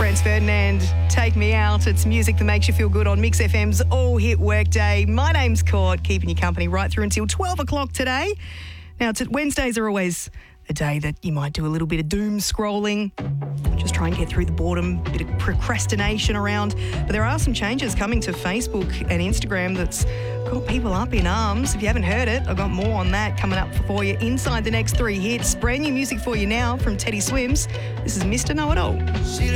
Franz Ferdinand, Take Me Out. It's music that makes you feel good on Mix FM's All Hit Workday. My name's Court, keeping you company right through until 12 o'clock today. Now, Wednesdays are always a day that you might do a little bit of doom scrolling, just try and get through the boredom, a bit of procrastination around. But there are some changes coming to Facebook and Instagram that's got people up in arms. If you haven't heard it, I've got more on that coming up for you inside the next 3 hits. Brand new music for you now from Teddy Swims. This is Mr. Know-It-All.